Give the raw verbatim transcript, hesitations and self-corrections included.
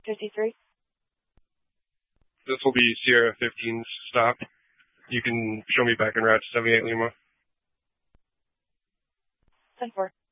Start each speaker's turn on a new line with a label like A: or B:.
A: fifty-three.
B: This will be Sierra fifteen's stop. You can show me back en route to seventy-eight Lima.
A: ten four.